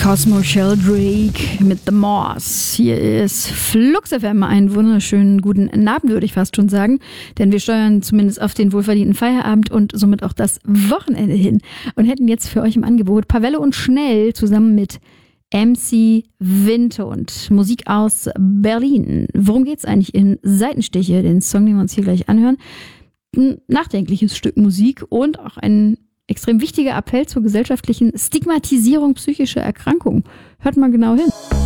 Cosmo Sheldrake mit The Moss. Hier ist Flux FM. Einen wunderschönen guten Abend, würde ich fast schon sagen. Denn wir steuern zumindest auf den wohlverdienten Feierabend und somit auch das Wochenende hin. Und hätten jetzt für euch im Angebot Pavelle und Schnell zusammen mit MC Windhund. Musik aus Berlin. Worum geht's eigentlich in Seitenstiche? Den Song, den wir uns hier gleich anhören. Ein nachdenkliches Stück Musik und auch ein extrem wichtiger Appell zur gesellschaftlichen Stigmatisierung psychischer Erkrankungen. Hört mal genau hin.